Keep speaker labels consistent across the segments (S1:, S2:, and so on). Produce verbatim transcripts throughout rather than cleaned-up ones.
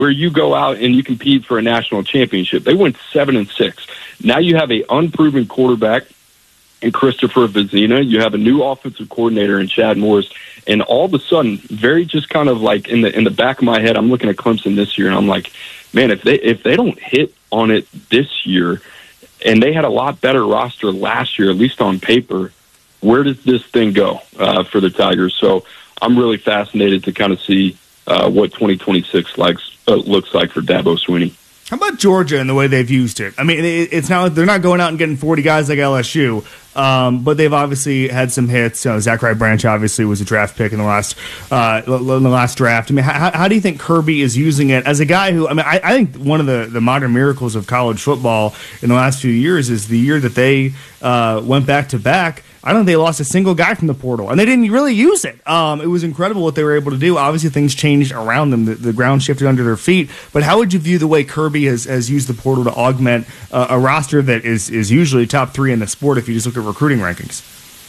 S1: where you go out and you compete for a national championship. They went seven and six. Now you have a unproven quarterback in Christopher Vizina. You have a new offensive coordinator in Chad Morris. And all of a sudden, very just kind of like in the in the back of my head, I'm looking at Clemson this year, and I'm like, man, if they if they don't hit on it this year, and they had a lot better roster last year, at least on paper, where does this thing go uh, for the Tigers? So I'm really fascinated to kind of see uh, what twenty twenty-six likes, uh, looks like for Dabo Swinney.
S2: How about Georgia and the way they've used it? I mean, it's not they're not going out and getting forty guys like L S U, um, but they've obviously had some hits. You know, Zachary Branch obviously was a draft pick in the last uh, in the last draft. I mean, how, how do you think Kirby is using it as a guy who? I mean, I, I think one of the, the modern miracles of college football in the last few years is the year that they uh, went back to back. I don't think they lost a single guy from the portal, and they didn't really use it. Um, it was incredible what they were able to do. Obviously, things changed around them. The, the ground shifted under their feet. But how would you view the way Kirby has, has used the portal to augment uh, a roster that is, is usually top three in the sport if you just look at recruiting rankings?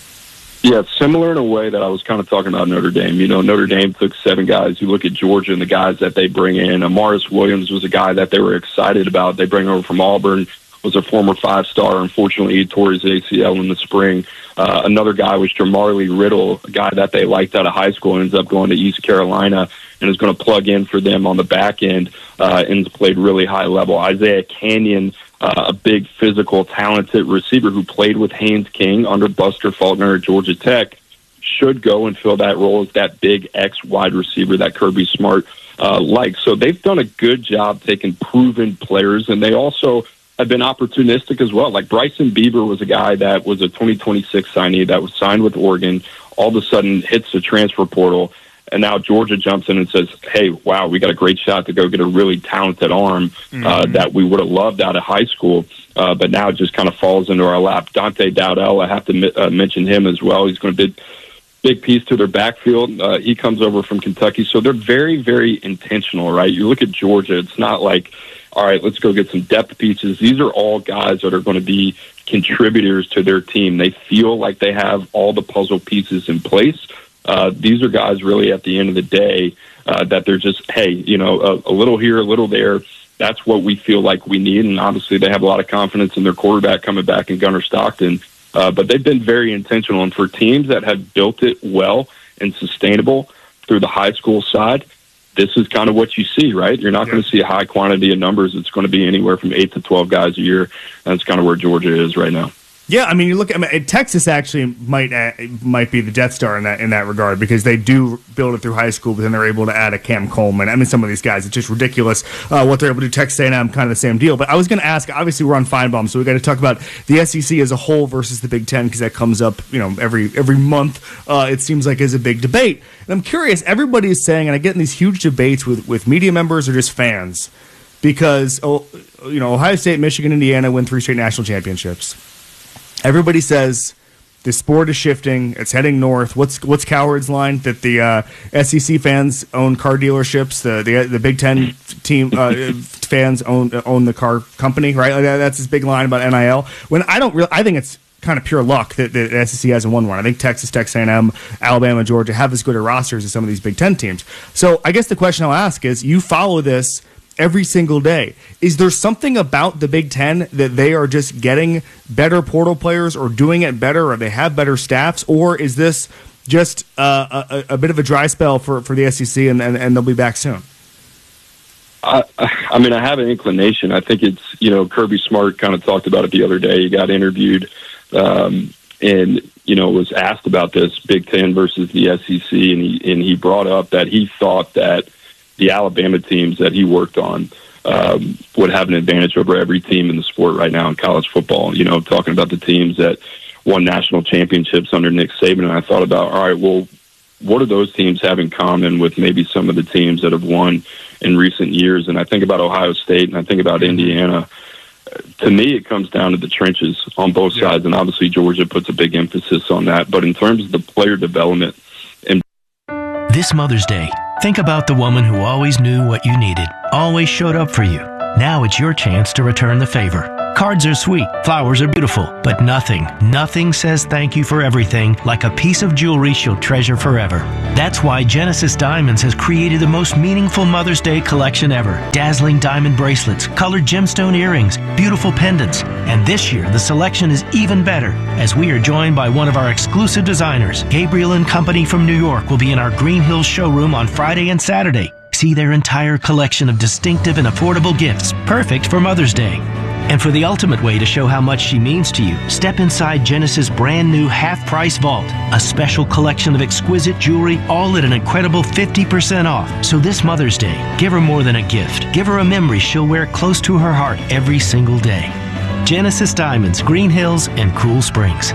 S1: Yeah, similar in a way that I was kind of talking about Notre Dame. You know, Notre Dame took seven guys. You look at Georgia and the guys that they bring in. Amaris Williams was a guy that they were excited about. They bring over from Auburn, was a former five-star. Unfortunately, he tore his A C L in the spring. Uh, another guy was Jamarly Riddle, a guy that they liked out of high school, ends up going to East Carolina and is going to plug in for them on the back end uh, and has played really high level. Isaiah Canyon, uh, a big physical, talented receiver who played with Haynes King under Buster Faulkner at Georgia Tech, should go and fill that role as that big X wide receiver that Kirby Smart uh, likes. So they've done a good job taking proven players, and they also have been opportunistic as well. Like Bryson Bieber was a guy that was a twenty twenty-six signee that was signed with Oregon, all of a sudden hits the transfer portal, and now Georgia jumps in and says, hey, wow, we got a great shot to go get a really talented arm mm-hmm. uh, that we would have loved out of high school, uh, but now it just kind of falls into our lap. Dante Dowdell, I have to uh, mention him as well. He's going to be big piece to their backfield. Uh, he comes over from Kentucky. So they're very, very intentional, right? You look at Georgia, it's not like, all right, let's go get some depth pieces. These are all guys that are going to be contributors to their team. They feel like they have all the puzzle pieces in place. Uh, these are guys really at the end of the day uh, that they're just, hey, you know, a, a little here, a little there. That's what we feel like we need. And obviously they have a lot of confidence in their quarterback coming back in Gunnar Stockton. Uh, but they've been very intentional. And for teams that have built it well and sustainable through the high school side, this is kind of what you see, right? You're not yeah. going to see a high quantity of numbers. It's going to be anywhere from eight to twelve guys a year. That's kind of where Georgia is right now.
S2: Yeah, I mean, you look at I mean, Texas actually might uh, might be the Death Star in that in that regard because they do build it through high school, but then they're able to add a Cam Coleman. I mean, some of these guys, it's just ridiculous uh, what they're able to do. Texas A and M, kind of the same deal. But I was going to ask, obviously we're on Feinbaum, so we got to talk about the S E C as a whole versus the Big Ten because that comes up, you know, every every month. Uh, it seems like is a big debate. And I'm curious, everybody is saying, and I get in these huge debates with with media members or just fans, because oh, you know, Ohio State, Michigan, Indiana win three straight national championships. Everybody says the sport is shifting; it's heading north. What's what's Cowherd's line that the uh, S E C fans own car dealerships, the the, the Big Ten team uh, fans own own the car company, right? Like that, that's his big line about N I L. When I don't really, I think it's kind of pure luck that the S E C hasn't won one. I think Texas, Texas A and M, Alabama, Georgia have as good a rosters as some of these Big Ten teams. So I guess the question I'll ask is: you follow this every single day. Is there something about the Big Ten that they are just getting better portal players or doing it better or they have better staffs? Or is this just uh, a, a bit of a dry spell for, for the S E C and, and, and they'll be back soon?
S1: I, I mean, I have an inclination. I think it's, you know, Kirby Smart kind of talked about it the other day. He got interviewed um, and, you know, was asked about this Big Ten versus the S E C. And he, and he brought up that he thought that the Alabama teams that he worked on um, would have an advantage over every team in the sport right now in college football. You know, talking about the teams that won national championships under Nick Saban. And I thought about, all right, well, what do those teams have in common with maybe some of the teams that have won in recent years? And I think about Ohio State and I think about Indiana. To me, it comes down to the trenches on both yeah. sides. And obviously Georgia puts a big emphasis on that. But in terms of the player development. And
S3: this Mother's Day, think about the woman who always knew what you needed, always showed up for you. Now it's your chance to return the favor. Cards are sweet, flowers are beautiful, but nothing, nothing says thank you for everything like a piece of jewelry she'll treasure forever. That's why Genesis Diamonds has created the most meaningful Mother's Day collection ever. Dazzling diamond bracelets, colored gemstone earrings, beautiful pendants. And this year, the selection is even better as we are joined by one of our exclusive designers. Gabriel and Company from New York will be in our Green Hills showroom on Friday and Saturday. See their entire collection of distinctive and affordable gifts, perfect for Mother's Day. And for the ultimate way to show how much she means to you, step inside Genesis' brand new half-price vault, a special collection of exquisite jewelry, all at an incredible fifty percent off. So this Mother's Day, give her more than a gift. Give her a memory she'll wear close to her heart every single day. Genesis Diamonds, Green Hills, and Cool Springs.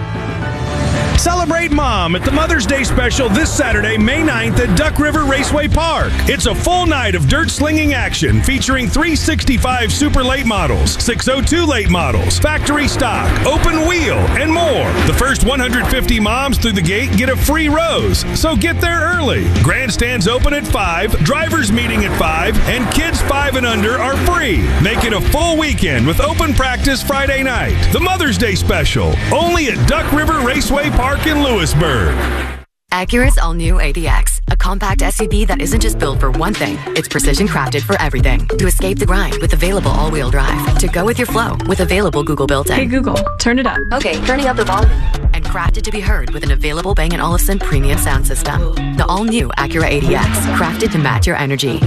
S4: Celebrate Mom at the Mother's Day special this Saturday, May ninth at Duck River Raceway Park. It's a full night of dirt slinging action featuring three sixty-five Super Late models, six oh two Late models, factory stock, open wheel, and more. The first one hundred fifty moms through the gate get a free rose, so get there early. Grandstands open at five, drivers meeting at five, and kids five and under are free. Make it a full weekend with open practice Friday night. The Mother's Day special, only at Duck River Raceway Park in Lewisburg.
S5: Acura's all-new A D X, a compact S U V that isn't just built for one thing. It's precision crafted for everything. To escape the grind with available all-wheel drive. To go with your flow with available Google built-in.
S6: Hey Google, turn it up.
S5: Okay, turning up the volume. And crafted to be heard with an available Bang and Olufsen premium sound system. The all-new Acura A D X, crafted to match your energy.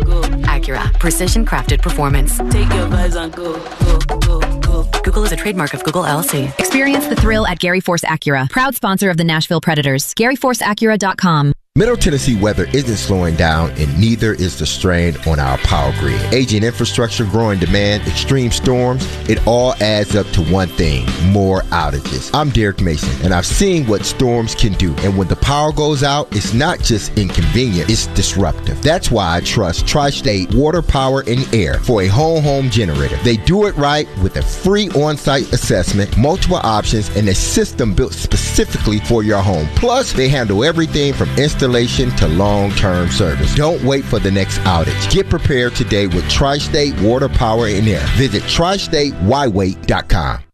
S5: Acura, precision crafted performance.
S7: Take your vibes on go, go, go, go.
S5: Google is a trademark of Google L L C.
S8: Experience the thrill at Gary Force Acura, proud sponsor of the Nashville Predators. Gary Force Acura dot com.
S9: Middle Tennessee weather isn't slowing down, and neither is the strain on our power grid. Aging infrastructure, growing demand, extreme storms, it all adds up to one thing: more outages. I'm Derek Mason, and I've seen what storms can do. And when the power goes out, it's not just inconvenient, it's disruptive. That's why I trust Tri-State Water, Power, and Air for a whole home generator. They do it right with a free on-site assessment, multiple options, and a system built specifically for your home. Plus, they handle everything from installation to long-term service. Don't wait for the next outage. Get prepared today with Tri-State Water, Power, and Air. Visit tri state y wait dot com.